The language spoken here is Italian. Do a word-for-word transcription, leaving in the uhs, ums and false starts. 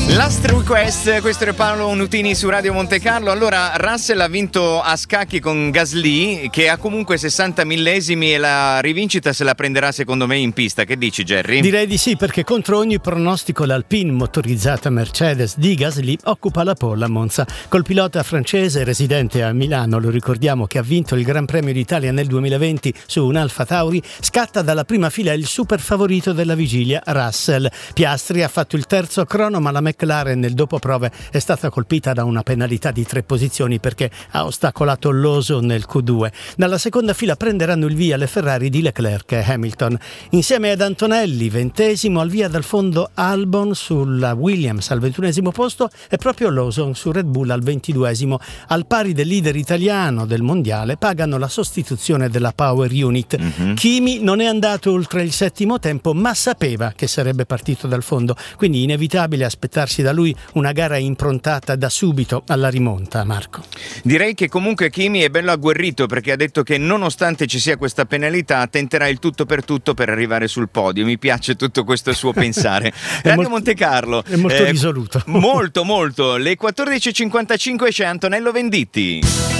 Last Request, questo è Paolo Nutini su Radio Monte Carlo. Allora, Russell ha vinto a scacchi con Gasly, che ha comunque sessanta millesimi, e la rivincita se la prenderà secondo me in pista. Che dici, Jerry? Direi di sì, perché contro ogni pronostico l'Alpine motorizzata Mercedes di Gasly occupa la pole a Monza. Col pilota francese residente a Milano, lo ricordiamo, che ha vinto il Gran Premio d'Italia nel duemilaventi su un Alfa Tauri, scatta dalla prima fila il super favorito della vigilia, Russell. Piastri ha fatto il terzo crono, ma la McLaren nel dopoprove è stata colpita da una penalità di tre posizioni perché ha ostacolato l'Oso nel Q due. Dalla seconda fila prenderanno il via le Ferrari di Leclerc e Hamilton. Insieme ad Antonelli, ventesimo, al via dal fondo Albon sulla Williams al ventunesimo posto e proprio Lawson su Red Bull al ventiduesimo. Al pari del leader italiano del mondiale pagano la sostituzione della Power Unit. Mm-hmm. Kimi non è andato oltre il settimo tempo, ma sapeva che sarebbe partito dal fondo, quindi inevitabile aspettarsi da lui una gara improntata da subito alla rimonta. Marco, direi che comunque Kimi è bello agguerrito, perché ha detto che nonostante ci sia questa penalità tenterà il tutto per tutto per arrivare sul podio. Mi piace tutto questo suo pensare. Radio Monte Carlo è molto eh, risoluto, molto molto. Le quattordici e cinquantacinque c'è Antonello Venditti.